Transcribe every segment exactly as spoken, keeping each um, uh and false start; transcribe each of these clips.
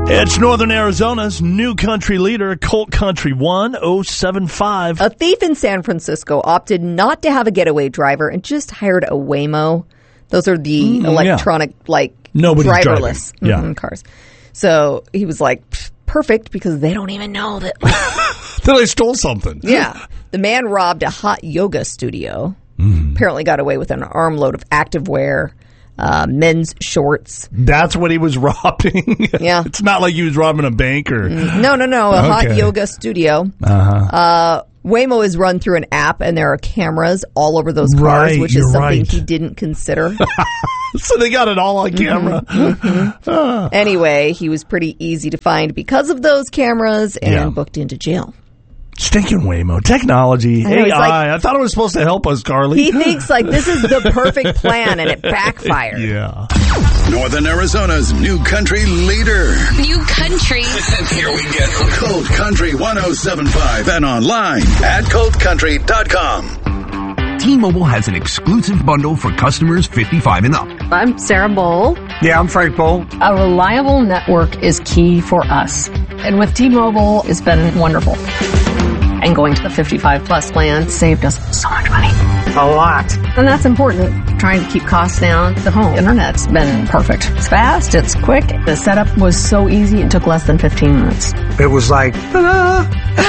It's Northern Arizona's new country leader, Colt Country one oh seven five. A thief in San Francisco opted not to have a getaway driver and just hired a Waymo. Those are the mm, electronic, yeah. like, Nobody's driverless yeah. mm-hmm, cars. So he was like, perfect, because they don't even know that. That they stole something. Yeah. The man robbed a hot yoga studio. Mm. Apparently got away with an armload of activewear. Uh, men's shorts. That's what he was robbing? Yeah. It's not like he was robbing a bank or... No, no, no. A okay. hot yoga studio. Uh-huh. Uh, Waymo is run through an app, and there are cameras all over those cars, right, which is something right. he didn't consider. So they got it all on camera. Mm-hmm, mm-hmm. Uh. Anyway, he was pretty easy to find because of those cameras and yeah. booked into jail. Stinking Waymo. Technology, know, A I. Like, I thought it was supposed to help us, Carly. He thinks like this is the perfect plan, and it backfired. Yeah. Northern Arizona's new country leader. New country. Here we go. Colt Country one oh seven five and online at colt country dot com. T-Mobile has an exclusive bundle for customers fifty-five and up. I'm Sarah Bowl. Yeah, I'm Frank Bowl. A reliable network is key for us. And with T-Mobile, it's been wonderful. And going to the fifty-five plus plan saved us so much money. A lot. And that's important. Trying to keep costs down. The home internet's been perfect. It's fast. It's quick. The setup was so easy. It took less than fifteen minutes. It was like, ta-da!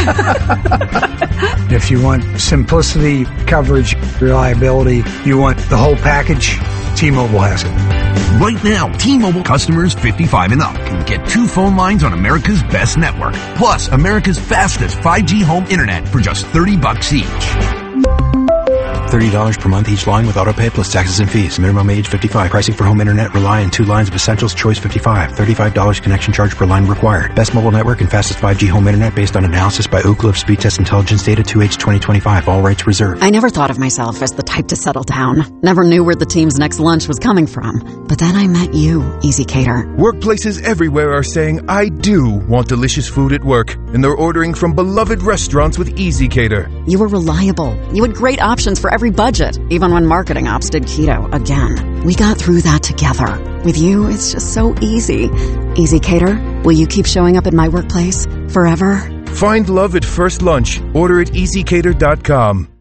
If you want simplicity, coverage, reliability, you want the whole package, T-Mobile has it. Right now, T-Mobile customers fifty-five and up can get two phone lines on America's best network, plus America's fastest five G home internet for just thirty bucks each. thirty dollars per month each line with autopay plus taxes and fees. Minimum age fifty-five. Pricing for home internet rely on two lines of Essentials Choice fifty-five. thirty-five dollars connection charge per line required. Best mobile network and fastest five G home internet based on analysis by Ookla of Speed Test Intelligence data two H twenty twenty-five. All rights reserved. I never thought of myself as the type to settle down. Never knew where the team's next lunch was coming from. But then I met you, Easy Cater. Workplaces everywhere are saying, I do want delicious food at work. And they're ordering from beloved restaurants with Easy Cater. You were reliable. You had great options for every budget. Even when marketing ops did keto again. We got through that together. With you, it's just so easy. Easy Cater, will you keep showing up at my workplace forever? Find love at first lunch. Order at easy cater dot com.